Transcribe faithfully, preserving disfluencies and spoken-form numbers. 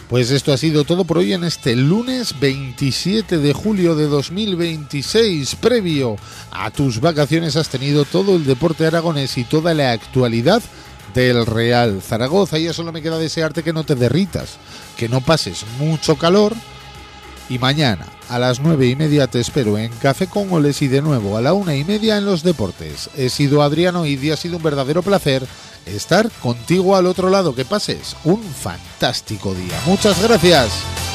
Pues esto ha sido todo por hoy en este lunes veintisiete de julio de dos mil veintiséis. Previo a tus vacaciones has tenido todo el deporte aragonés y toda la actualidad del Real Zaragoza. Y ya solo me queda desearte que no te derritas, que no pases mucho calor. Y mañana a las nueve y media te espero en Café con Goles y de nuevo a la una y media en Los Deportes. He sido Adriano y ha sido un verdadero placer estar contigo al otro lado. Que pases un fantástico día. Muchas gracias.